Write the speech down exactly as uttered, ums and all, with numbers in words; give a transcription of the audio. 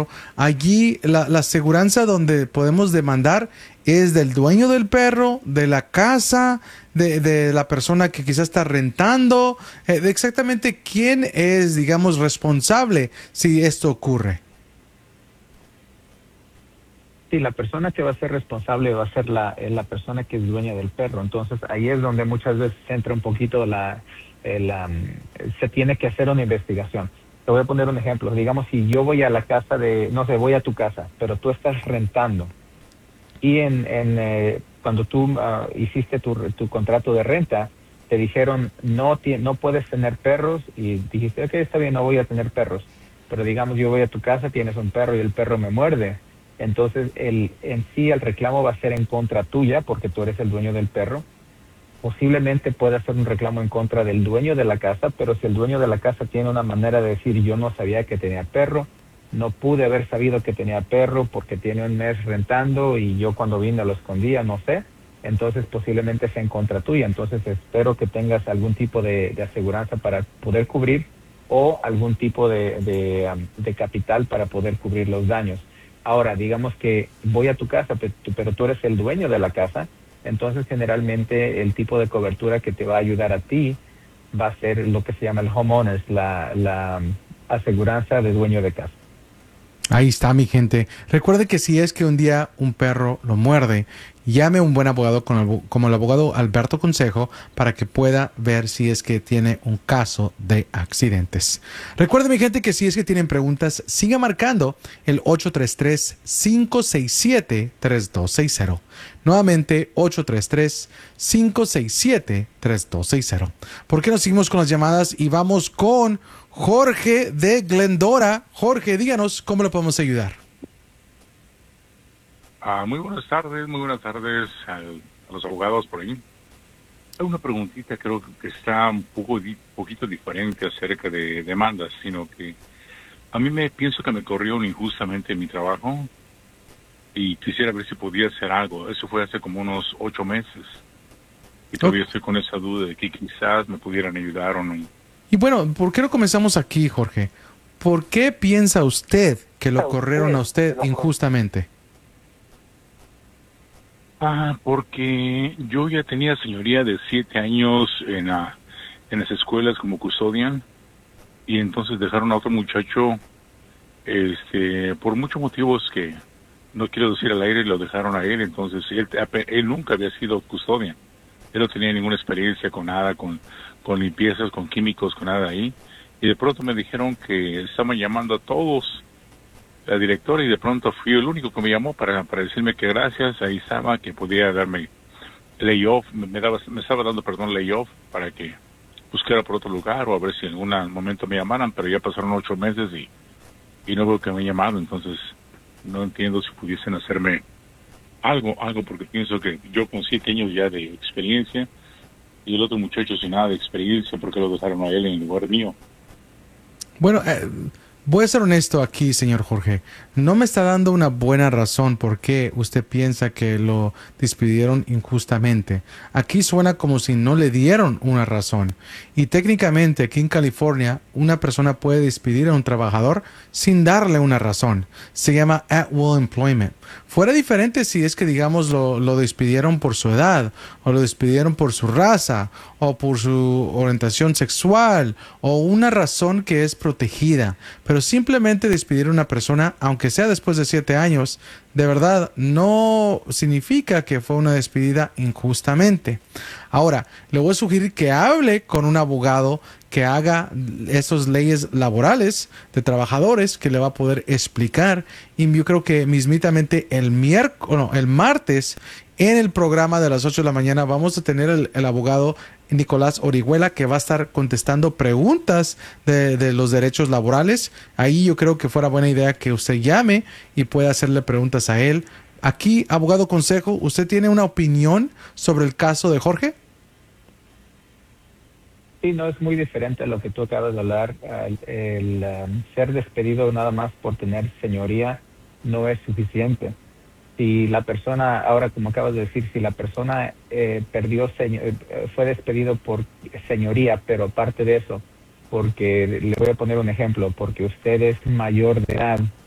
perro, allí la, la aseguranza donde podemos demandar es del dueño del perro, de la casa, de, de la persona que quizás está rentando, eh, de exactamente quién es, digamos, responsable si esto ocurre. Sí, la persona que va a ser responsable va a ser la, eh, la persona que es dueña del perro. Entonces, ahí es donde muchas veces entra un poquito la, el, um, se tiene que hacer una investigación. Te voy a poner un ejemplo. Digamos, si yo voy a la casa de, no sé, voy a tu casa, pero tú estás rentando. Y en, en eh, cuando tú uh, hiciste tu, tu contrato de renta, te dijeron, no, no puedes tener perros, y dijiste, ok, está bien, no voy a tener perros. Pero digamos, yo voy a tu casa, tienes un perro y el perro me muerde. Entonces, el, en sí el reclamo va a ser en contra tuya, porque tú eres el dueño del perro. Posiblemente pueda hacer un reclamo en contra del dueño de la casa, pero si el dueño de la casa tiene una manera de decir, yo no sabía que tenía perro, no pude haber sabido que tenía perro porque tiene un mes rentando y yo cuando vine lo escondía, no sé, entonces posiblemente sea en contra tuya. Entonces espero que tengas algún tipo de, de aseguranza para poder cubrir o algún tipo de, de, um, de capital para poder cubrir los daños. Ahora, digamos que voy a tu casa, pero tú eres el dueño de la casa, entonces generalmente el tipo de cobertura que te va a ayudar a ti va a ser lo que se llama el homeowners, la, la um, aseguranza de dueño de casa. Ahí está, mi gente. Recuerde que si es que un día un perro lo muerde, llame a un buen abogado con el, como el abogado Alberto Consejo para que pueda ver si es que tiene un caso de accidentes. Recuerde, mi gente, que si es que tienen preguntas, siga marcando el ocho tres tres, cinco seis siete, tres dos seis cero. Nuevamente, ocho tres tres, cinco seis siete, tres dos seis cero. ¿Por qué no seguimos con las llamadas y vamos con Jorge de Glendora? Jorge, díganos cómo le podemos ayudar. Ah, muy buenas tardes, muy buenas tardes al, a los abogados por ahí. Hay una preguntita, creo que está un poco di, poquito diferente acerca de demandas, sino que a mí me pienso que me corrieron injustamente en mi trabajo y quisiera ver si podía hacer algo. Eso fue hace como unos ocho meses y todavía okay. Estoy con esa duda de que quizás me pudieran ayudar o no. Y bueno, ¿por qué no comenzamos aquí, Jorge? ¿Por qué piensa usted que lo corrieron a usted injustamente? Ah, porque yo ya tenía señoría de siete años en, la, en las escuelas como custodian y entonces dejaron a otro muchacho este, por muchos motivos que no quiero decir al aire, lo dejaron a él. Entonces él, él nunca había sido custodian, él no tenía ninguna experiencia con nada, con, con limpiezas, con químicos, con nada ahí, y de pronto me dijeron que estaban llamando a todos la directora y de pronto fui el único que me llamó para, para decirme que gracias, ahí estaba, que podía darme layoff, me, me, daba, me estaba dando, perdón, layoff para que buscara por otro lugar o a ver si en algún momento me llamaran, pero ya pasaron ocho meses y, y no veo que me han llamado, entonces no entiendo si pudiesen hacerme algo, algo porque pienso que yo con siete años ya de experiencia y el otro muchacho sin nada de experiencia, ¿por qué lo dejaron a él en lugar mío? Bueno, eh... voy a ser honesto aquí, señor Jorge. No me está dando una buena razón por qué usted piensa que lo despidieron injustamente. Aquí suena como si no le dieron una razón. Y técnicamente aquí en California, una persona puede despedir a un trabajador sin darle una razón. Se llama at-will employment. Fuera diferente si es que, digamos, lo, lo despidieron por su edad, o lo despidieron por su raza, o por su orientación sexual, o una razón que es protegida. Pero simplemente despedir a una persona, aunque sea después de siete años, de verdad no significa que fue una despedida injustamente. Ahora, le voy a sugerir que hable con un abogado que haga esas leyes laborales de trabajadores, que le va a poder explicar. Y yo creo que mismitamente el miércoles, no, el martes, en el programa de las ocho de la mañana, vamos a tener el, el abogado Nicolás Orihuela, que va a estar contestando preguntas de, de los derechos laborales. Ahí yo creo que fuera buena idea que usted llame y pueda hacerle preguntas a él. Aquí, abogado Consejo, ¿usted tiene una opinión sobre el caso de Jorge? Sí, no, es muy diferente a lo que tú acabas de hablar. El, el um, ser despedido nada más por tener señoría no es suficiente. Si la persona, ahora como acabas de decir, si la persona eh, perdió, señor, eh, fue despedido por señoría, pero aparte de eso, porque le voy a poner un ejemplo, porque usted es mayor de edad